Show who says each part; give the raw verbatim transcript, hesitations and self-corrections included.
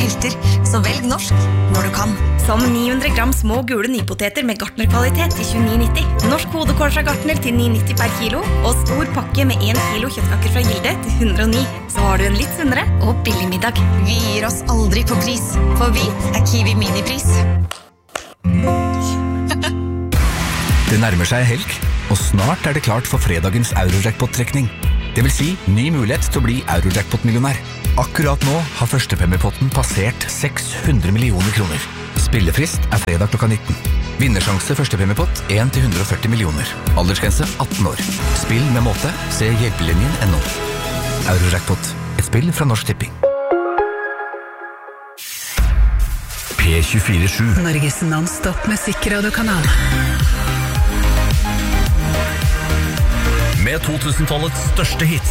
Speaker 1: helter, så velg norsk når du kan.
Speaker 2: Som ni hundre gram små gule nypoteter med Gartner-kvalitet til tjueni nitti. Norsk hodekål fra Gartner til ni nitti per kilo, og stor pakke med en kilo kjøttkaker fra Gilde til hundre og ni. Så har du en litt sunnere og billig middag.
Speaker 1: Vi gir oss aldri på pris, for vi er Kiwi Minipris.
Speaker 3: Det nærmer seg helg, og snart er det klart for fredagens Eurojackpot-trekning. Det vil si ny mulighet til å bli Eurojackpot-millionær. Akkurat nå har førstepremiepotten passert seks hundre millioner kroner. Spillefrist er fredag klokka nitten. Vinnersjanse førstepremiepott en til hundre og førti millioner. Aldersgrense atten år. Spill med måte. Se hjelpelinjen punktum no. Eurojackpot. Et spill fra Norsk Tipping. P tjuefire sju.
Speaker 4: Norges non-stop musikkradiokanal.
Speaker 5: Med to tusen-tallets største hits